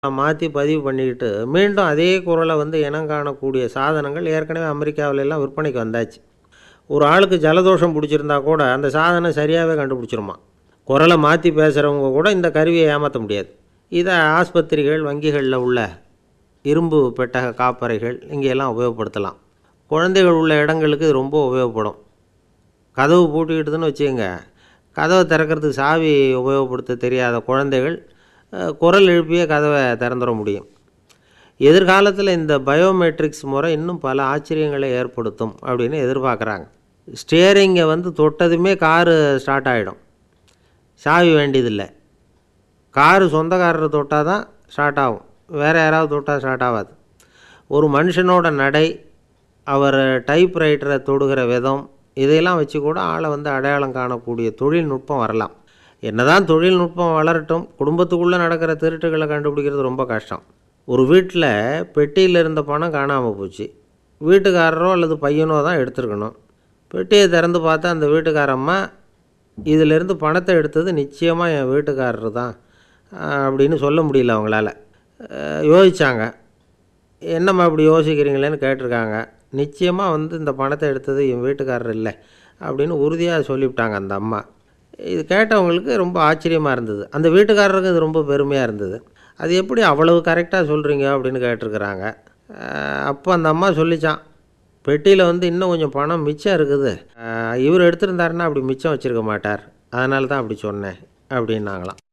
மாற்றி பதிவு பண்ணிக்கிட்டு மீண்டும் அதே குரலை இனம் காணக்கூடிய சாதனங்கள் ஏற்கனவே அமெரிக்காவிலெல்லாம் விற்பனைக்கு வந்தாச்சு. ஒரு ஆளுக்கு ஜலதோஷம் பிடிச்சிருந்தா கூட அந்த சாதனம் சரியாகவே கண்டுபிடிச்சிருமா. குரலை மாற்றி பேசுகிறவங்க கூட இந்த கருவியை ஏமாற்ற முடியாது. இதை ஆஸ்பத்திரிகள், வங்கிகளில் உள்ள இரும்பு பெட்டக காப்பறைகள் இங்கெல்லாம் உபயோகப்படுத்தலாம். குழந்தைகள் உள்ள இடங்களுக்கு இது ரொம்ப உபயோகப்படும். கதவு பூட்டிக்கிட்டுதுன்னு வச்சுக்கோங்க, கதவை திறக்கிறதுக்கு சாவி உபயோகப்படுத்த தெரியாத குழந்தைகள் குரல் எழுப்பியே கதவை திறந்துட முடியும். எதிர்காலத்தில் இந்த பயோமெட்ரிக்ஸ் முறை இன்னும் பல ஆச்சரியங்களை ஏற்படுத்தும் அப்படின்னு எதிர்பார்க்குறாங்க. ஸ்டியரிங்கை தொட்டதுமே காரு ஸ்டார்ட் ஆகிடும், சாவி வேண்டியதில்லை. காரு சொந்தக்காரர் தொட்டால் தான் ஸ்டார்ட் ஆகும், வேறு யாராவது தொட்டால் ஸ்டார்ட் ஆகாது. ஒரு மனுஷனோட நடை, அவர் டைப்ரைட்டரை தொடுகிற விதம், இதையெல்லாம் வச்சு கூட ஆளை அடையாளம் காணக்கூடிய தொழில்நுட்பம் வரலாம். என்னதான் தொழில்நுட்பம் வளரட்டும், குடும்பத்துக்குள்ளே நடக்கிற திருட்டுகளை கண்டுபிடிக்கிறது ரொம்ப கஷ்டம். ஒரு வீட்டில் பெட்டியில் இருந்த பணம் காணாமல் போச்சு. வீட்டுக்காரரோ அல்லது பையனோ தான் எடுத்துருக்கணும். பெட்டியை திறந்து பார்த்தா அந்த வீட்டுக்காரம்மா, இதிலேருந்து பணத்தை எடுத்தது நிச்சயமாக என் வீட்டுக்காரர் தான் அப்படின்னு சொல்ல முடியல அவங்களால. யோசித்தாங்க. என்னம்மா இப்படி யோசிக்கிறீங்களேன்னு கேட்டிருக்காங்க. நிச்சயமாக இந்த பணத்தை எடுத்தது என் வீட்டுக்காரர் இல்லை அப்படின்னு உறுதியாக சொல்லிவிட்டாங்க அந்த அம்மா. இது கேட்டவங்களுக்கு ரொம்ப ஆச்சரியமாக இருந்தது. அந்த வீட்டுக்காரருக்கு இது ரொம்ப பெருமையாக இருந்தது. அது எப்படி அவ்வளவு கரெக்டாக சொல்கிறீங்க அப்படின்னு கேட்டிருக்கிறாங்க. அப்போ அந்த அம்மா சொல்லிச்சான், பெட்டியில் இன்னும் கொஞ்சம் பணம் மிச்சம் இருக்குது, இவர் எடுத்திருந்தாருன்னா அப்படி மிச்சம் வச்சுருக்க மாட்டார், அதனால தான் அப்படி சொன்னேன் அப்படின்னாங்களாம்.